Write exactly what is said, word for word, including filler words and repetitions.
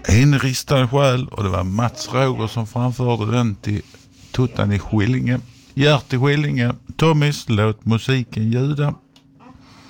En ristad själ, och det var Mats Roger som framförde den till Tuttan i Skillinge. Gert i Skillinge, Tommys, låt musiken ljuda.